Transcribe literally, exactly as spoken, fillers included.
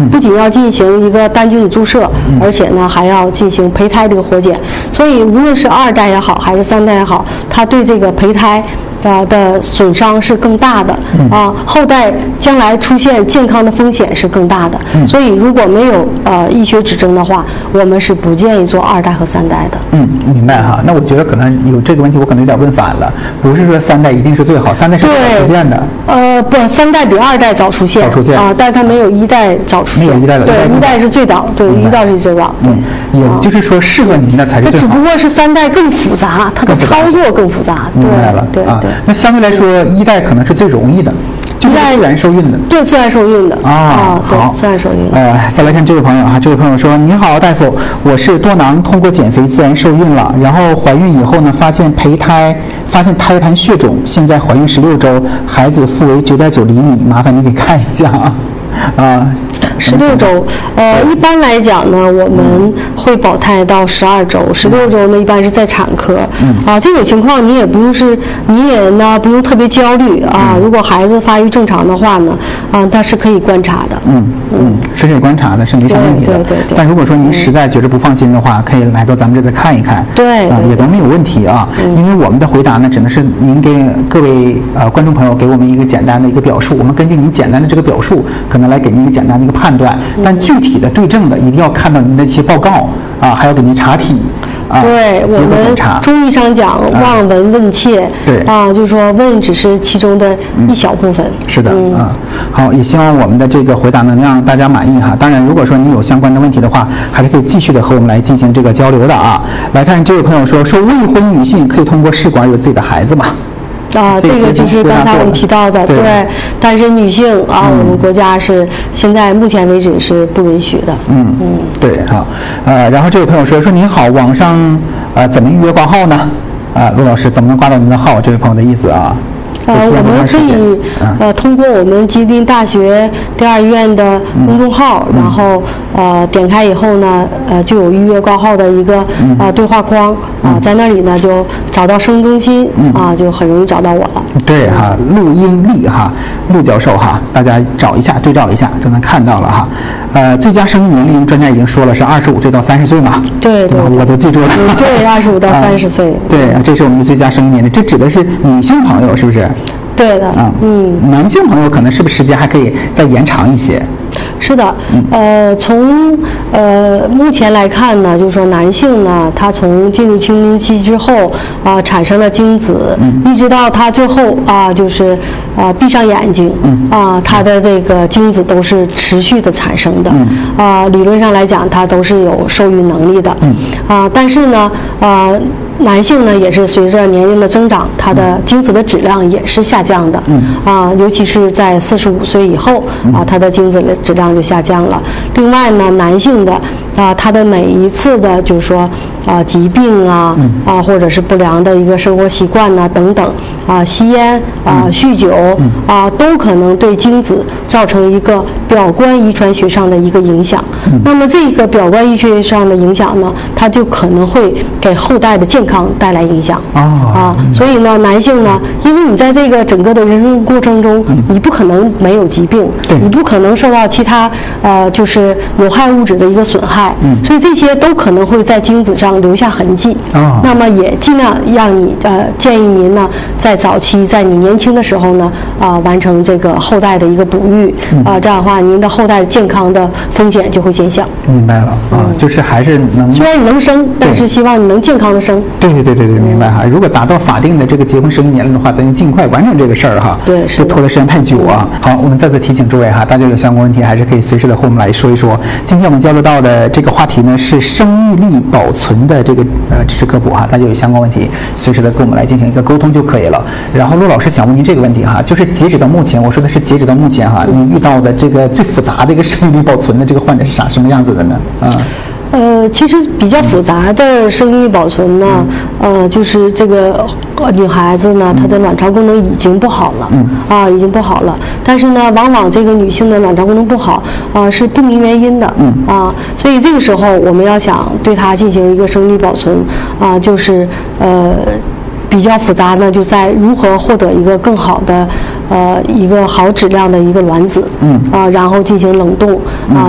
不仅要进行一个单精子注射，嗯、而且呢还要进行胚胎这个活检。所以无论是二代也好，还是三代也好，它对这个胚胎啊的损伤是更大的，嗯、啊，后代将来出现健康的风险是更大的。嗯、所以如果没有呃医学指征的话，我们是不建议做二代和三代的。 嗯，明白哈。那我觉得可能有这个问题，我可能有点问反了，不是说三代一定是最好，三代是早出现的。 呃，不，三代比二代早出现。 早出现啊， 但它没有一代早出现。 没有一代的。 对，一代是最早，对，一代是最早。 嗯，也就是说适合您的才是最好。 它只不过是三代更复杂，它的操作更复杂。 明白了， 对对。 那相对来说，一代可能是最容易的。就是自然受孕的， 对，自然受孕的啊， 对，自然受孕。 呃，再来看这位朋友啊，这位朋友说：“你好，大夫，我是多囊通过减肥自然受孕了，然后怀孕以后呢，发现胚胎发现胎盘血肿，现在怀孕十六周，孩子腹围九点九厘米，麻烦你给看一下啊。”啊， 十六周，呃，一般来讲呢，我们会保胎到十二周，十六周呢一般是在产科。嗯。啊，这种情况你也不用是，你也呢不用特别焦虑啊。嗯、如果孩子发育正常的话呢，啊，它是可以观察的。 嗯嗯，是可以观察的，是没啥问题的。 对对对。 但如果说您实在觉得不放心的话，可以来到咱们这再看一看。 对。 啊，也都没有问题啊。嗯。因为我们的回答呢，只能是您给各位呃观众朋友给我们一个简单的一个表述，我们根据您简单的这个表述，可能来给您一个简单的一个判断。但具体的对症的，一定要看到您的一些报告啊，还要给您查体。啊、 对我们中医上讲望闻问切， 对啊，就是说问只是其中的一小部分。 嗯、是的，嗯、啊，好，也希望我们的这个回答能让大家满意哈。当然，如果说你有相关的问题的话，还是可以继续的和我们来进行这个交流的啊。来看这位朋友说，说未婚女性可以通过试管有自己的孩子吗？ 啊，这个就是刚才我们提到的，对，对单身女性啊，嗯、我们国家是现在目前为止是不允许的。 嗯嗯，对哈，呃，然后这位朋友说说您好，网上呃怎么预约挂号呢？啊，陆老师怎么能挂到您的号？这位朋友的意思啊。 呃，我们可以呃通过我们吉林大学第二医院的公众号，嗯、然后呃点开以后呢，呃就有预约挂号的一个呃对话框啊、呃，在那里呢就找到生育中心啊、呃，就很容易找到我了。 对哈，陆英丽哈，陆教授哈，大家找一下对照一下就能看到了哈。呃，最佳生育年龄专家已经说了是二十五岁到三十岁嘛。 对对， 我都记住了。 对，二十五到三十岁。 对，这是我们的最佳生育年龄，这指的是女性朋友是不是？ 对的， 啊，嗯，男性朋友可能是不是时间还可以再延长一些？ 是的，呃，从呃目前来看呢，就是说男性呢，他从进入青春期之后啊、呃，产生了精子，嗯、一直到他最后啊、呃，就是啊、呃、闭上眼睛，嗯、啊，他的这个精子都是持续的产生的，嗯、啊，理论上来讲，他都是有受孕能力的，嗯、啊，但是呢，啊。男性呢，也是随着年龄的增长，他的精子的质量也是下降的。嗯啊，尤其是在四十五岁以后啊，他的精子的质量就下降了。另外呢，男性的啊，他的每一次的，就是说啊，疾病啊啊，或者是不良的一个生活习惯呐、啊、等等啊，吸烟啊、酗酒啊，都可能对精子造成一个表观遗传学上的一个影响。那么这个表观遗传学上的影响呢，它就可能会给后代的健康带来影响。 啊啊，所以呢，男性呢，因为你在这个整个的人生过程中，你不可能没有疾病，你不可能受到其他呃就是有害物质的一个损害，所以这些都可能会在精子上留下痕迹。啊，那么也尽量让你呃建议您呢，在早期，在你年轻的时候呢，啊、呃、完成这个后代的一个哺育，啊、呃、这样的话，您的后代健康的风险就会减小。 明白了啊，嗯、就是还是能， 虽然你能生，但是希望你能健康的生。 对对对对对，明白哈。如果达到法定的这个结婚生育年龄的话，咱就尽快完成这个事儿哈。 对，是。 拖的时间太久啊。好，我们再次提醒诸位哈，大家有相关问题还是可以随时的和我们来说一说。今天我们交流到的这个话题呢是生育力保存的这个呃知识科普哈，大家有相关问题随时的跟我们来进行一个沟通就可以了。然后陆老师想问您这个问题哈，就是截止到目前，我说的是截止到目前哈，你遇到的这个最复杂的一个生育力保存的这个患者是啥什么样子的呢？啊。 呃，其实比较复杂的生育保存呢，呃，就是这个女孩子呢，她的卵巢功能已经不好了，嗯，啊，已经不好了。但是呢，往往这个女性的卵巢功能不好，啊，是不明原因的，嗯，啊，所以这个时候我们要想对她进行一个生育保存，啊，就是呃。比较复杂呢，就在如何获得一个更好的，呃，一个好质量的一个卵子，嗯，啊，然后进行冷冻，啊，